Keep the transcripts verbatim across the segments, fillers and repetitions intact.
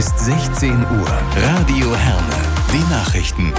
ist sechzehn Uhr. Radio Herne. Die Nachrichten.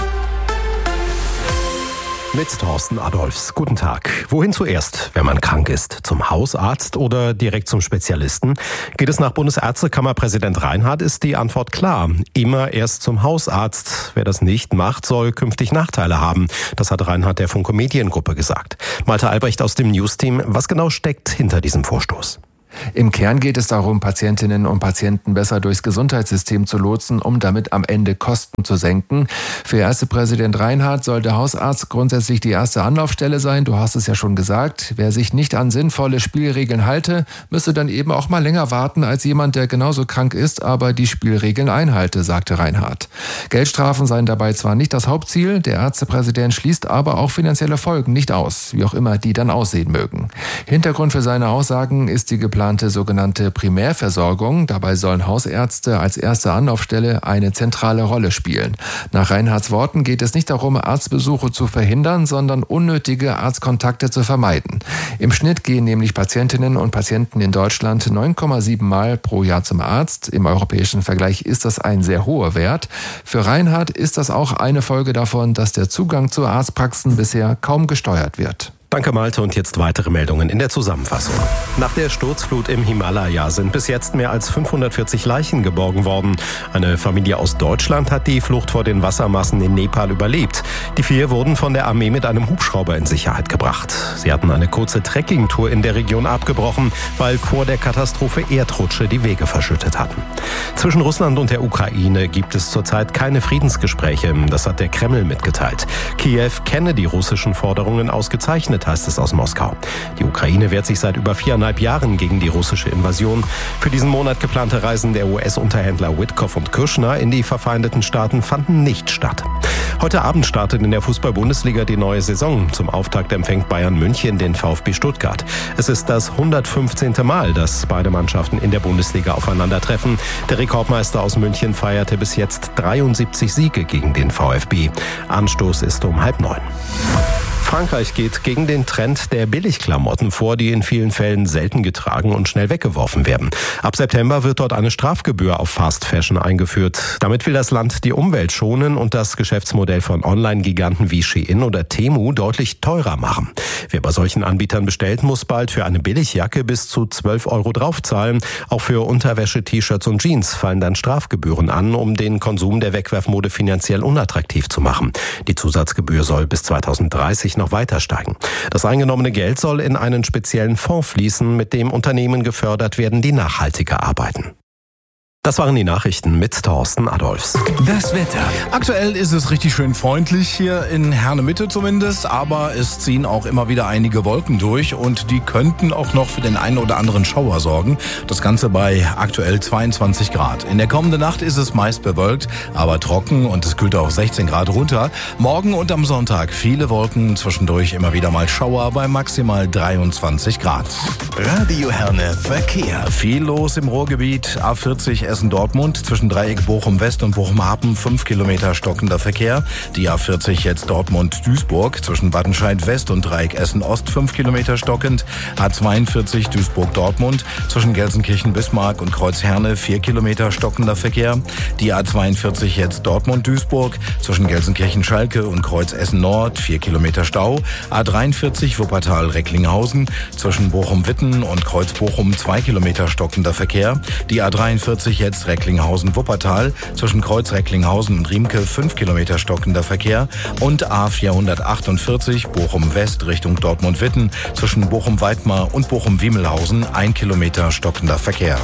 Mit Thorsten Adolfs. Guten Tag. Wohin zuerst, wenn man krank ist? Zum Hausarzt oder direkt zum Spezialisten? Geht es nach Bundesärztekammerpräsident Reinhardt, ist die Antwort klar. Immer erst zum Hausarzt. Wer das nicht macht, soll künftig Nachteile haben. Das hat Reinhardt der Funke Mediengruppe gesagt. Malte Albrecht aus dem Newsteam. Was genau steckt hinter diesem Vorstoß? Im Kern geht es darum, Patientinnen und Patienten besser durchs Gesundheitssystem zu lotsen, um damit am Ende Kosten zu senken. Für Ärztepräsident Reinhardt soll der Hausarzt grundsätzlich die erste Anlaufstelle sein. Du hast es ja schon gesagt. Wer sich nicht an sinnvolle Spielregeln halte, müsse dann eben auch mal länger warten als jemand, der genauso krank ist, aber die Spielregeln einhalte, sagte Reinhardt. Geldstrafen seien dabei zwar nicht das Hauptziel, der Ärztepräsident schließt aber auch finanzielle Folgen nicht aus, wie auch immer die dann aussehen mögen. Hintergrund für seine Aussagen ist die geplante sogenannte Primärversorgung. Dabei sollen Hausärzte als erste Anlaufstelle eine zentrale Rolle spielen. Nach Reinhardts Worten geht es nicht darum, Arztbesuche zu verhindern, sondern unnötige Arztkontakte zu vermeiden. Im Schnitt gehen nämlich Patientinnen und Patienten in Deutschland neun Komma sieben Mal pro Jahr zum Arzt. Im europäischen Vergleich ist das ein sehr hoher Wert. Für Reinhardt ist das auch eine Folge davon, dass der Zugang zu Arztpraxen bisher kaum gesteuert wird. Danke Malte und jetzt weitere Meldungen in der Zusammenfassung. Nach der Sturzflut im Himalaya sind bis jetzt mehr als fünfhundertvierzig Leichen geborgen worden. Eine Familie aus Deutschland hat die Flucht vor den Wassermassen in Nepal überlebt. Die vier wurden von der Armee mit einem Hubschrauber in Sicherheit gebracht. Sie hatten eine kurze Trekkingtour in der Region abgebrochen, weil vor der Katastrophe Erdrutsche die Wege verschüttet hatten. Zwischen Russland und der Ukraine gibt es zurzeit keine Friedensgespräche. Das hat der Kreml mitgeteilt. Kiew kenne die russischen Forderungen ausgezeichnet, heißt es aus Moskau. Die Ukraine wehrt sich seit über viereinhalb Jahren gegen die russische Invasion. Für diesen Monat geplante Reisen der U S-Unterhändler Witkoff und Kushner in die verfeindeten Staaten fanden nicht statt. Heute Abend startet in der Fußball-Bundesliga die neue Saison. Zum Auftakt empfängt Bayern München den VfB Stuttgart. Es ist das hundertfünfzehnte Mal, dass beide Mannschaften in der Bundesliga aufeinandertreffen. Der Rekordmeister aus München feierte bis jetzt dreiundsiebzig Siege gegen den VfB. Anstoß ist um halb neun. Frankreich geht gegen den Trend der Billigklamotten vor, die in vielen Fällen selten getragen und schnell weggeworfen werden. Ab September wird dort eine Strafgebühr auf Fast Fashion eingeführt. Damit will das Land die Umwelt schonen und das Geschäftsmodell von Online-Giganten wie Shein oder Temu deutlich teurer machen. Wer bei solchen Anbietern bestellt, muss bald für eine Billigjacke bis zu zwölf Euro draufzahlen. Auch für Unterwäsche, T-Shirts und Jeans fallen dann Strafgebühren an, um den Konsum der Wegwerfmode finanziell unattraktiv zu machen. Die Zusatzgebühr soll bis zweitausenddreißig noch weiter steigen. Das eingenommene Geld soll in einen speziellen Fonds fließen, mit dem Unternehmen gefördert werden, die nachhaltiger arbeiten. Das waren die Nachrichten mit Thorsten Adolfs. Das Wetter. Aktuell ist es richtig schön freundlich hier in Herne Mitte zumindest, aber es ziehen auch immer wieder einige Wolken durch und die könnten auch noch für den einen oder anderen Schauer sorgen. Das Ganze bei aktuell zweiundzwanzig Grad. In der kommenden Nacht ist es meist bewölkt, aber trocken und es kühlt auf sechzehn Grad runter. Morgen und am Sonntag viele Wolken, zwischendurch immer wieder mal Schauer bei maximal dreiundzwanzig Grad. Radio Herne Verkehr. Viel los im Ruhrgebiet. A vierzig Essen-Dortmund zwischen Dreieck Bochum-West und Bochum-Hapen, fünf Kilometer stockender Verkehr. Die A vierzig jetzt Dortmund-Duisburg zwischen Wattenscheid-West und Dreieck Essen-Ost, fünf Kilometer stockend. A zweiundvierzig Duisburg-Dortmund zwischen Gelsenkirchen-Bismarck und Kreuz-Herne, vier Kilometer stockender Verkehr. Die A zweiundvierzig jetzt Dortmund-Duisburg zwischen Gelsenkirchen-Schalke und Kreuz-Essen-Nord, vier Kilometer Stau. A dreiundvierzig Wuppertal-Recklinghausen zwischen Bochum-Witten und Kreuz-Bochum, zwei Kilometer stockender Verkehr. Die A dreiundvierzig jetzt Recklinghausen-Wuppertal zwischen Kreuz-Recklinghausen und Riemke, fünf Kilometer stockender Verkehr. Und A vierhundertachtundvierzig Bochum-West Richtung Dortmund-Witten zwischen Bochum-Weidmar und Bochum-Wiemelhausen, ein Kilometer stockender Verkehr.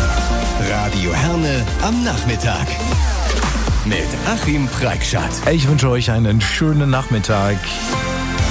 Radio Herne am Nachmittag mit Achim Preikschat. Ich wünsche euch einen schönen Nachmittag.